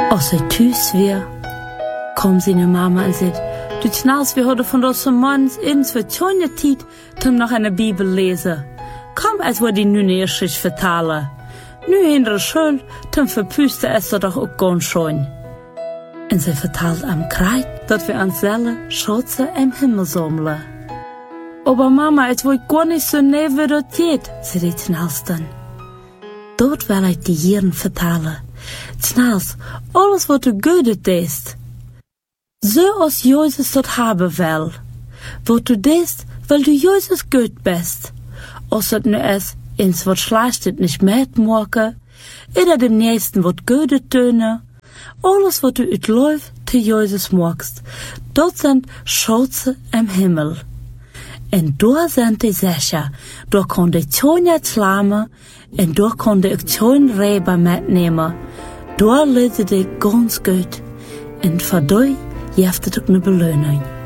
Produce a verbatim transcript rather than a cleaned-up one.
Als hij thuis weer, kwam zijn mama en zei, du knalst, wir hadden van onze mans ins voor tjonge tijd toen nog een Bibel lezen. Kom, als we die nu neerschrift vertalen. Nu in de school, toen verpuste es er doch ook gewoon schon. En ze vertelt am Kreis, dat wir uns zelf schützen im Himmel sammeln. Aber Mama, het wordt gar nicht so Nervosität, zei die Knalsten. Dort will ich die Jeren vertalen. Knals, alles wat du Gute deest. So als Jesus dat haben will. Wat du deest, weil du Jesus gut bist. Als het nu is, ins wat Schlechtes nicht mitmachen, oder dem Nächsten wat Gute tun. Alles wat du uitläuft, zu Jesus magst, dat sind Schätze im Himmel. En daar sind die sicher, daar kon die Tjonja slammen, en daar kon die Tjonja Reber mitnehmen. Daar leidde die ganz gut. En voor die heeft het ook een beloning.